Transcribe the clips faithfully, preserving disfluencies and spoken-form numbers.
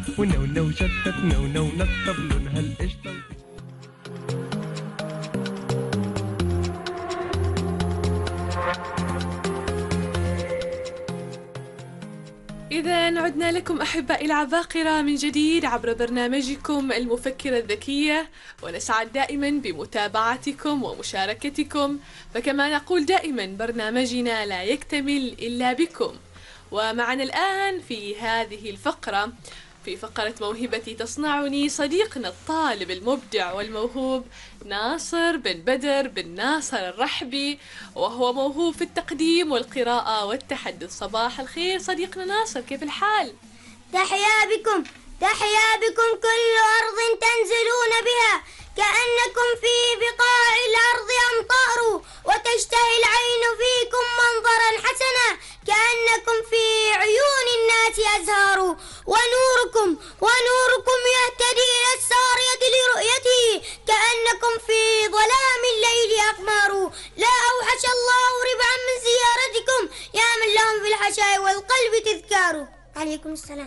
ونونو شتت نونو نطب لونها القشطة. إذا عدنا لكم أحبائي العباقرة من جديد عبر برنامجكم المفكرة الذكية، ونسعد دائما بمتابعتكم ومشاركتكم، فكما نقول دائما برنامجنا لا يكتمل إلا بكم. ومعنا الآن في هذه الفقرة، في فقرة موهبتي تصنعني، صديقنا الطالب المبدع والموهوب ناصر بن بدر بن ناصر الرحبي، وهو موهوب في التقديم والقراءة والتحدث. صباح الخير صديقنا ناصر، كيف الحال؟ تحيا بكم تحيا بكم كل أرض تنزلون بها، كأنكم في بقاع الأرض أمطار، وتشتهي العين فيكم منظرا حسنا، كأنكم في عيون الناس أزهار، ونوركم ونوركم يهتدي إلى السارية لرؤيته، كأنكم في ظلام الليل أقمار. لا أوحش الله ربعا من زيارتكم، يا من لهم في الحشاء والقلب تذكار. عليكم السلام.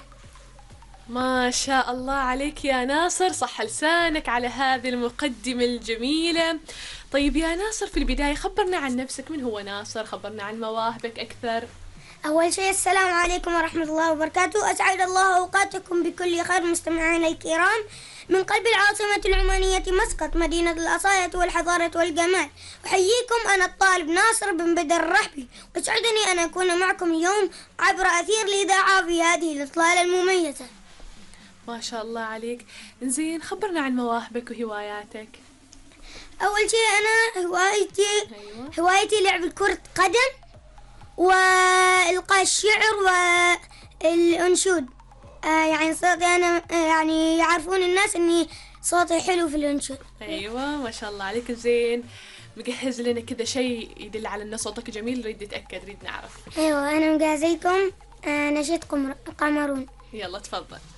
ما شاء الله عليك يا ناصر، صح لسانك على هذه المقدمة الجميلة. طيب يا ناصر، في البداية خبرنا عن نفسك، من هو ناصر؟ خبرنا عن مواهبك أكثر. أول شيء السلام عليكم ورحمة الله وبركاته، أسعد الله أوقاتكم بكل خير مستمعينا الكرام. من قلب العاصمة العمانية مسقط، مدينة الأصالة والحضارة والجمال، أحييكم أنا الطالب ناصر بن بدر الرحبي، ويسعدني أن أكون معكم اليوم عبر أثير الإذاعة في هذه الإطلالة المميزة. ما شاء الله عليك. زين، خبرنا عن مواهبك وهواياتك. أول شيء أنا هوايتي أيوة. هوايتي لعب كرة قدم وإلقاء الشعر والأنشود. آه يعني صوتي أنا آه يعني يعرفون الناس إني صوتي حلو في الأنشود. أيوة ما شاء الله عليك. زين، مجهز لنا كذا شيء يدل على أن صوتك جميل، نريد نتأكد، نريد نعرف. أيوة أنا مجهزيكم آه نشيد قمرون. يلا تفضل.